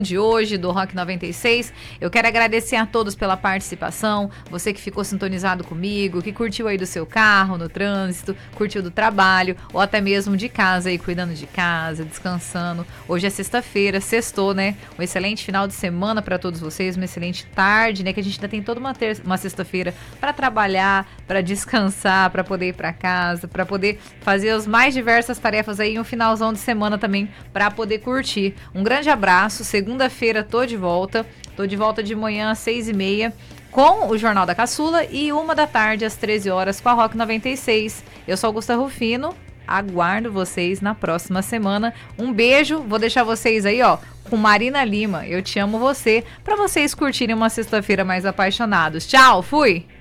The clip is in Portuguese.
De hoje, do Rock 96. Eu quero agradecer a todos pela participação, você que ficou sintonizado comigo, que curtiu aí do seu carro, no trânsito, curtiu do trabalho, ou até mesmo de casa aí, cuidando de casa, descansando. Hoje é sexta-feira, sextou, né? Um excelente final de semana para todos vocês, uma excelente tarde, né? Que a gente ainda tem toda uma sexta-feira para trabalhar, para descansar, para poder ir para casa, para poder fazer as mais diversas tarefas aí, um finalzão de semana também para poder curtir. Um grande abraço, segunda-feira tô de volta de manhã às 6h30 com o Jornal da Caçula e 1h às 13 horas com a Rock 96. Eu sou Augusta Rufino, aguardo vocês na próxima semana. Um beijo, vou deixar vocês aí, ó, com Marina Lima, Eu Te Amo Você, para vocês curtirem uma sexta-feira mais apaixonados. Tchau, fui!